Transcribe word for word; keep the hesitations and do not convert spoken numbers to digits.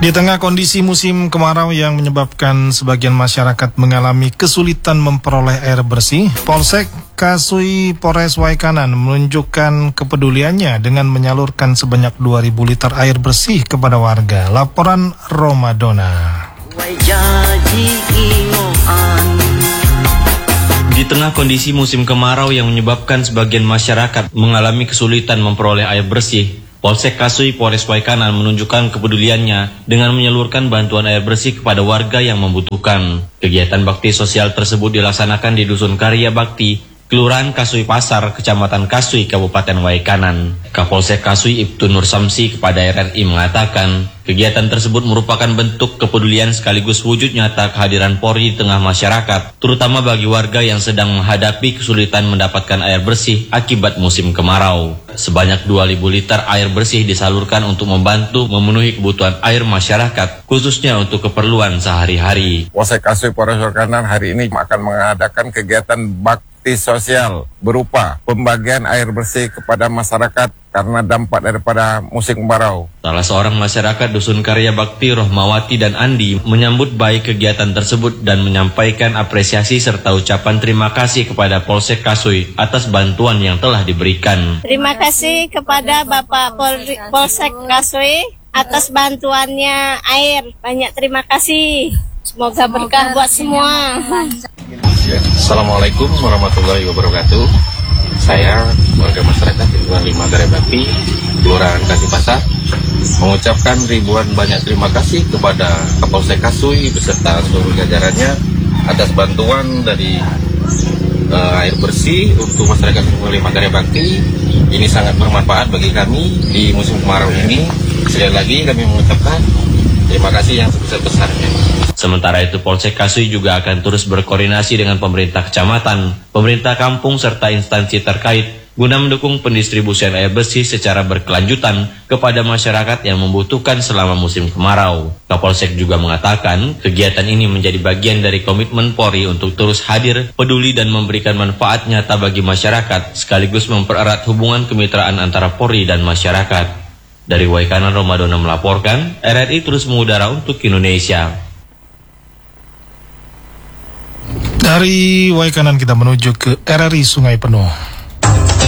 Di tengah kondisi musim kemarau yang menyebabkan sebagian masyarakat mengalami kesulitan memperoleh air bersih, Polsek Kasui Polres Waikanan menunjukkan kepeduliannya dengan menyalurkan sebanyak dua ribu liter air bersih kepada warga. Laporan Romadona. Di tengah kondisi musim kemarau yang menyebabkan sebagian masyarakat mengalami kesulitan memperoleh air bersih, Polsek Kasui Polres Waikanan menunjukkan kepeduliannya dengan menyalurkan bantuan air bersih kepada warga yang membutuhkan. Kegiatan bakti sosial tersebut dilaksanakan di Dusun Karya Bakti, Kelurahan Kasui Pasar, Kecamatan Kasui, Kabupaten Waikanan. Kapolsek Kasui Ibtu Nur Samsi kepada R R I mengatakan, kegiatan tersebut merupakan bentuk kepedulian sekaligus wujud nyata kehadiran Polri di tengah masyarakat, terutama bagi warga yang sedang menghadapi kesulitan mendapatkan air bersih akibat musim kemarau. Sebanyak dua ribu liter air bersih disalurkan untuk membantu memenuhi kebutuhan air masyarakat, khususnya untuk keperluan sehari-hari. Polsek Kasui Polres Waikanan hari ini akan mengadakan kegiatan bakti sosial berupa pembagian air bersih kepada masyarakat karena dampak daripada musim kemarau. Salah seorang masyarakat Dusun Karya Bakti, Rohmawati dan Andi, menyambut baik kegiatan tersebut dan menyampaikan apresiasi serta ucapan terima kasih kepada Polsek Kasui atas bantuan yang telah diberikan. Terima kasih kepada Bapak Polri, Polsek Kasui atas bantuannya air. Banyak terima kasih. Semoga berkah buat semua. Assalamualaikum warahmatullahi wabarakatuh. Saya warga masyarakat lingkungan lima Karya Bakti, Kelurahan Kasui Pasar, mengucapkan ribuan banyak terima kasih kepada Kapolsek Kasui beserta seluruh jajarannya atas bantuan dari uh, air bersih untuk masyarakat lingkungan lima Karya Bakti. Ini sangat bermanfaat bagi kami di musim kemarau ini. Sekali lagi kami mengucapkan terima kasih yang sebesar-besarnya. Sementara itu, Polsek Kasui juga akan terus berkoordinasi dengan pemerintah kecamatan, pemerintah kampung, serta instansi terkait guna mendukung pendistribusian air bersih secara berkelanjutan kepada masyarakat yang membutuhkan selama musim kemarau. Kapolsek juga mengatakan kegiatan ini menjadi bagian dari komitmen Polri untuk terus hadir, peduli dan memberikan manfaat nyata bagi masyarakat, sekaligus mempererat hubungan kemitraan antara Polri dan masyarakat. Dari Waikanan, Romadona melaporkan, R R I terus mengudara untuk Indonesia. Dari Waikanan kita menuju ke R R I Sungai Penuh.